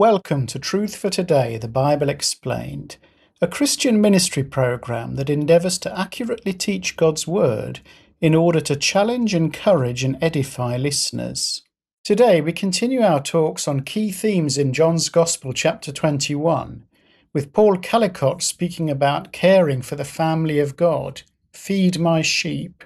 Welcome to Truth for Today, the Bible Explained, a Christian ministry program that endeavours to accurately teach God's Word in order to challenge, encourage and edify listeners. Today we continue our talks on key themes in John's Gospel chapter 21, with Paul Callicott speaking about caring for the family of God. Feed my sheep.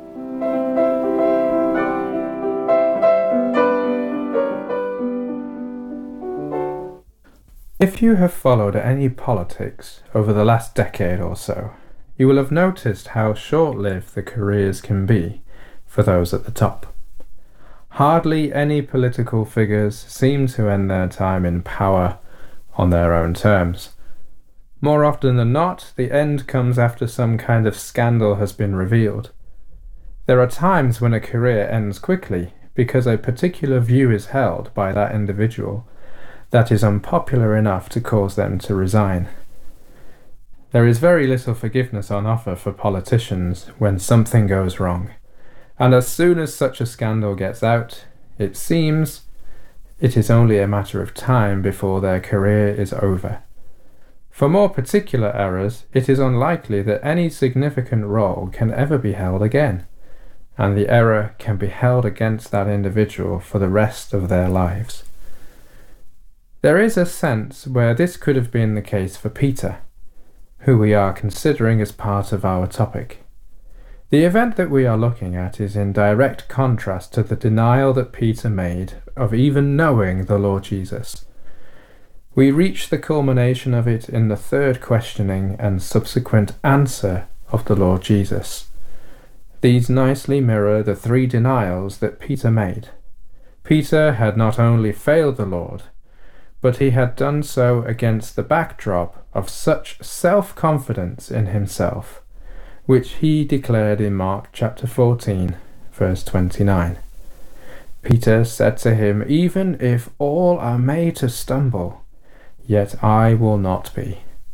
If you have followed any politics over the last decade or so, you will have noticed how short-lived the careers can be for those at the top. Hardly any political figures seem to end their time in power on their own terms. More often than not, the end comes after some kind of scandal has been revealed. There are times when a career ends quickly because a particular view is held by that individual that is unpopular enough to cause them to resign. There is very little forgiveness on offer for politicians when something goes wrong, and as soon as such a scandal gets out, it seems it is only a matter of time before their career is over. For more particular errors, it is unlikely that any significant role can ever be held again, and the error can be held against that individual for the rest of their lives. There is a sense where this could have been the case for Peter, who we are considering as part of our topic. The event that we are looking at is in direct contrast to the denial that Peter made of even knowing the Lord Jesus. We reach the culmination of it in the third questioning and subsequent answer of the Lord Jesus. These nicely mirror the three denials that Peter made. Peter had not only failed the Lord, but he had done so against the backdrop of such self-confidence in himself, which he declared in Mark chapter 14, verse 29. Peter said to him, "Even if all are made to stumble, yet I will not be."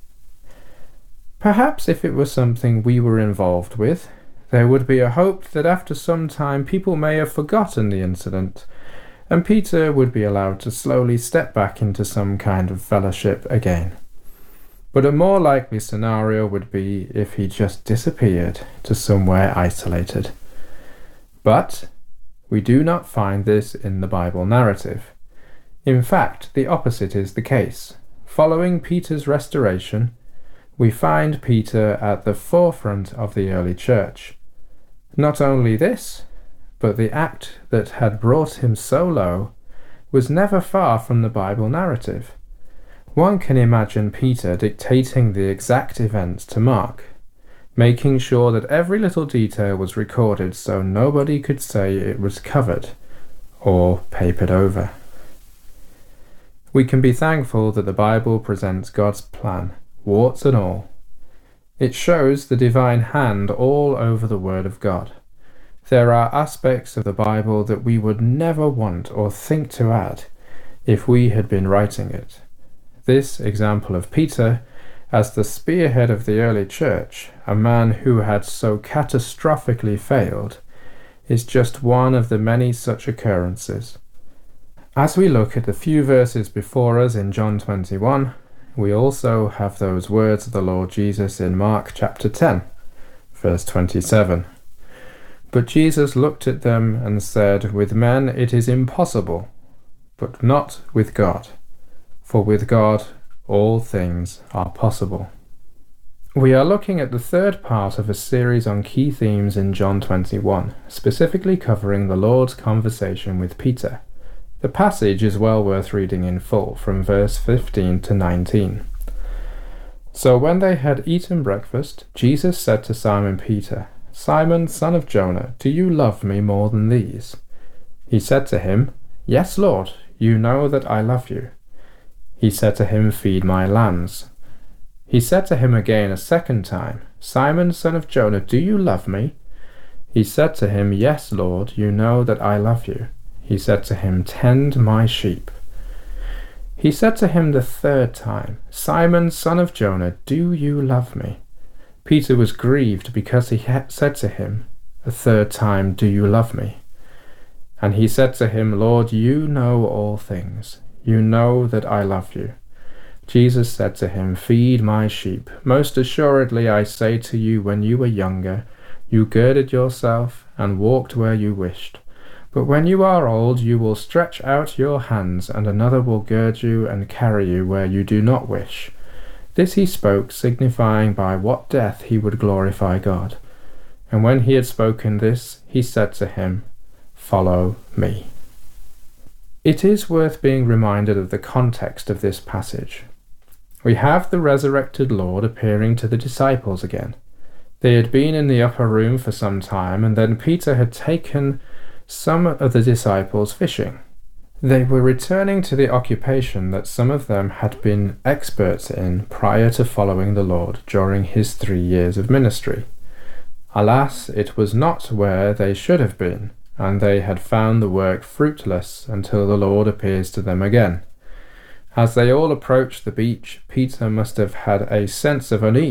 Perhaps if it was something we were involved with, there would be a hope that after some time people may have forgotten the incident, and Peter would be allowed to slowly step back into some kind of fellowship again. But a more likely scenario would be if he just disappeared to somewhere isolated. But we do not find this in the Bible narrative. In fact, the opposite is the case. Following Peter's restoration, we find Peter at the forefront of the early church. Not only this, but the act that had brought him so low was never far from the Bible narrative. One can imagine Peter dictating the exact events to Mark, making sure that every little detail was recorded so nobody could say it was covered or papered over. We can be thankful that the Bible presents God's plan, warts and all. It shows the divine hand all over the Word of God. There are aspects of the Bible that we would never want or think to add if we had been writing it. This example of Peter, as the spearhead of the early church, a man who had so catastrophically failed, is just one of the many such occurrences. As we look at the few verses before us in John 21, we also have those words of the Lord Jesus in Mark chapter 10, verse 27. But Jesus looked at them and said, "With men it is impossible, but not with God. For with God all things are possible." We are looking at the third part of a series on key themes in John 21, specifically covering the Lord's conversation with Peter. The passage is well worth reading in full, from verse 15 to 19. "So when they had eaten breakfast, Jesus said to Simon Peter, 'Simon, son of Jonah, do you love me more than these?' He said to him, 'Yes, Lord, you know that I love you.' He said to him, 'Feed my lambs.' He said to him again a second time, 'Simon, son of Jonah, do you love me?' He said to him, 'Yes, Lord, you know that I love you.' He said to him, 'Tend my sheep.' He said to him the third time, 'Simon, son of Jonah, do you love me?' Peter was grieved because he had said to him a third time, 'Do you love me?' And he said to him, 'Lord, you know all things. You know that I love you." Jesus said to him, "Feed my sheep. Most assuredly I say to you, when you were younger, you girded yourself and walked where you wished. But when you are old, you will stretch out your hands, and another will gird you and carry you where you do not wish." This he spoke, signifying by what death he would glorify God. And when he had spoken this, he said to him, "Follow me." It is worth being reminded of the context of this passage. We have the resurrected Lord appearing to the disciples again. They had been in the upper room for some time, and then Peter had taken some of the disciples fishing. They were returning to the occupation that some of them had been experts in prior to following the Lord during his 3 years of ministry. Alas, it was not where they should have been, and they had found the work fruitless until the Lord appears to them again. As they all approached the beach, Peter must have had a sense of unease